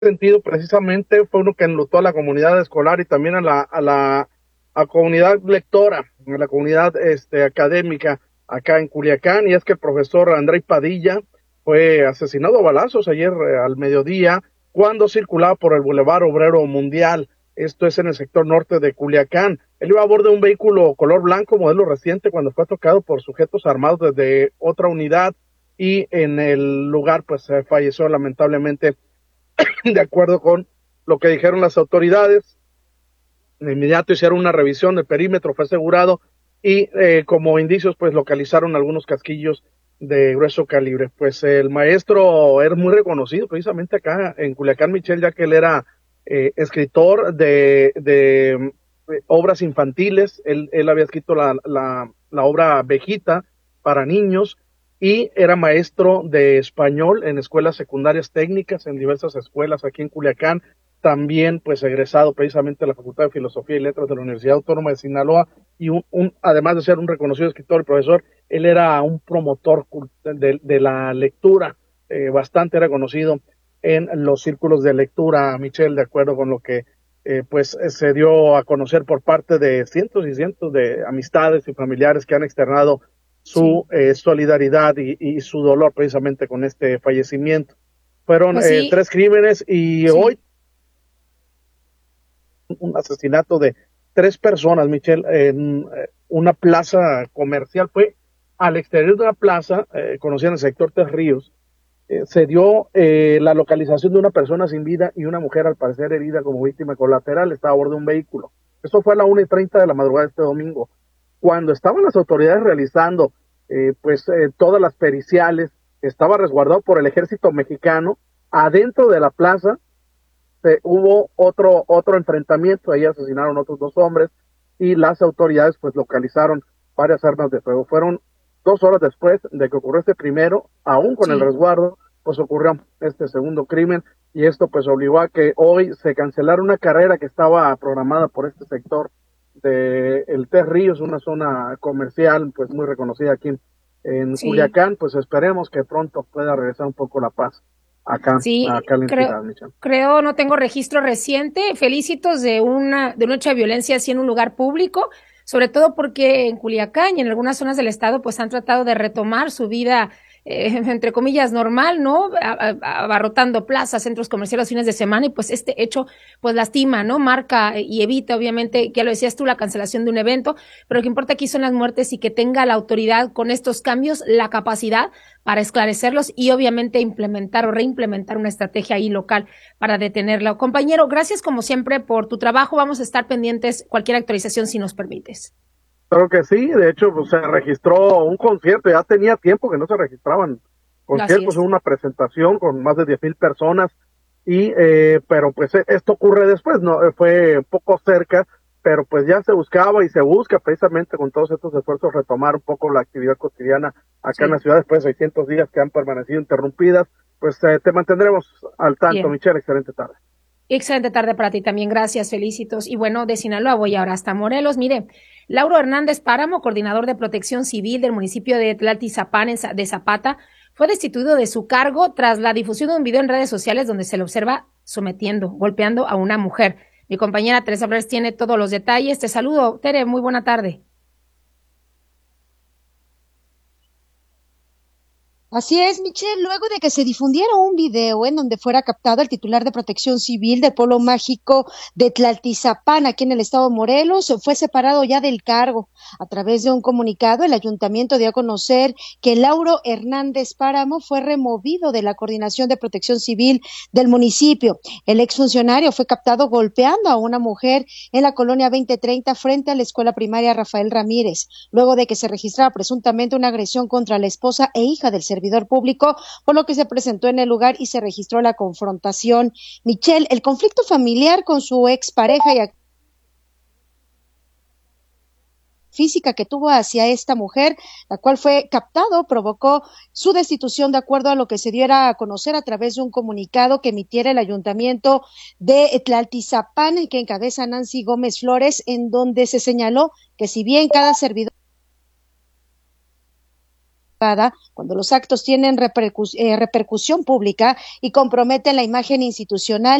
sentido precisamente fue uno que enlutó a la comunidad escolar y también a comunidad lectora, a la comunidad académica acá en Culiacán, y es que el profesor André Padilla fue asesinado a balazos ayer al mediodía cuando circulaba por el Boulevard Obrero Mundial. Esto es en el sector norte de Culiacán. Él iba a bordo de un vehículo color blanco, modelo reciente, cuando fue tocado por sujetos armados desde otra unidad, y en el lugar pues falleció lamentablemente. De acuerdo con lo que dijeron las autoridades, de inmediato hicieron una revisión del perímetro, fue asegurado, y como indicios pues localizaron algunos casquillos de grueso calibre. Pues el maestro era muy reconocido precisamente acá en Culiacán, Michelle, ya que él era escritor de obras infantiles. Él había escrito la obra Vejita para niños, y era maestro de español en escuelas secundarias técnicas en diversas escuelas aquí en Culiacán. También pues egresado precisamente de la Facultad de Filosofía y Letras de la Universidad Autónoma de Sinaloa, y además de ser un reconocido escritor y profesor, él era un promotor de la lectura, bastante reconocido en los círculos de lectura, Michelle, de acuerdo con lo que pues se dio a conocer por parte de cientos y cientos de amistades y familiares que han externado su solidaridad y su dolor precisamente con este fallecimiento. Fueron Pues sí, 3 crímenes, y sí. hoy un asesinato de 3 personas, Michelle, en una plaza comercial. Fue al exterior de una plaza, conocida en el sector Tres Ríos. Se dio la localización de una persona sin vida y una mujer al parecer herida como víctima colateral. Estaba a bordo de un vehículo. Esto fue a la 1:30 de la madrugada de este domingo. Cuando estaban las autoridades realizando todas las periciales, estaba resguardado por el ejército mexicano. Adentro de la plaza hubo otro enfrentamiento, ahí asesinaron otros 2 hombres, y las autoridades pues localizaron varias armas de fuego. Fueron 2 horas después de que ocurrió este primero, aún con el Sí. resguardo, pues ocurrió este segundo crimen, y esto pues obligó a que hoy se cancelara una carrera que estaba programada por este sector de el Tres Ríos, una zona comercial pues muy reconocida aquí en Sí, Culiacán. Pues esperemos que pronto pueda regresar un poco la paz sí, acá en la entidad, Michelle. creo, no tengo registro reciente. Felicitos de un hecho de violencia así en un lugar público, sobre todo porque en Culiacán y en algunas zonas del estado pues han tratado de retomar su vida, entre comillas, normal, ¿no? Abarrotando plazas, centros comerciales fines de semana, y pues este hecho pues lastima, ¿no? Marca y evita, obviamente, ya lo decías tú, la cancelación de un evento, pero lo que importa aquí son las muertes, y que tenga la autoridad con estos cambios la capacidad para esclarecerlos y obviamente implementar o reimplementar una estrategia ahí local para detenerla. Compañero, gracias como siempre por tu trabajo. Vamos a estar pendientes cualquier actualización si nos permites. Creo que sí, de hecho, pues se registró un concierto. Ya tenía tiempo que no se registraban Así conciertos, es. una presentación con más de 10,000 personas, y pero pues esto ocurre después, no fue un poco cerca, pero pues ya se buscaba y se busca precisamente con todos estos esfuerzos retomar un poco la actividad cotidiana acá en la Sí, ciudad después de 600 días que han permanecido interrumpidas. Pues te mantendremos al tanto, bien. Michelle. Excelente tarde. Excelente tarde para ti también, gracias, felicitos. Y bueno, de Sinaloa voy ahora hasta Morelos. Mire, Lauro Hernández Páramo, coordinador de protección civil del municipio de Tlaltizapán de Zapata, fue destituido de su cargo tras la difusión de un video en redes sociales donde se le observa sometiendo, golpeando a una mujer. Mi compañera Teresa Flores tiene todos los detalles. Te saludo, Tere, muy buena tarde. Así es, Michelle, luego de que se difundiera un video en donde fuera captado el titular de Protección Civil del Pueblo Mágico de Tlaltizapán, aquí en el estado de Morelos, fue separado ya del cargo. A través de un comunicado, el ayuntamiento dio a conocer que Lauro Hernández Páramo fue removido de la Coordinación de Protección Civil del municipio. El exfuncionario fue captado golpeando a una mujer en la colonia 2030 frente a la escuela primaria Rafael Ramírez, luego de que se registrara presuntamente una agresión contra la esposa e hija del servidor público, por lo que se presentó en el lugar y se registró la confrontación. Michelle, el conflicto familiar con su expareja y física que tuvo hacia esta mujer, la cual fue captado, provocó su destitución de acuerdo a lo que se diera a conocer a través de un comunicado que emitiera el ayuntamiento de Tlaltizapán, que encabeza Nancy Gómez Flores, en donde se señaló que si bien cada servidor cuando los actos tienen repercusión pública y comprometen la imagen institucional